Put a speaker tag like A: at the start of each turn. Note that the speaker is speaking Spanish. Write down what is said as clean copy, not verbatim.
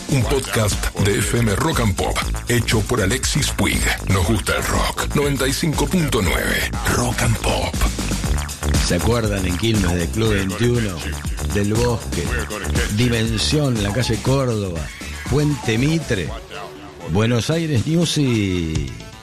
A: un podcast de FM Rock and Pop, hecho por Alexis Puig. Nos gusta el rock. 95.9 Rock and Pop.
B: ¿Se acuerdan en Quilmes del Club 21? Del Bosque, Dimensión, la calle Córdoba, Puente Mitre, Buenos Aires Music.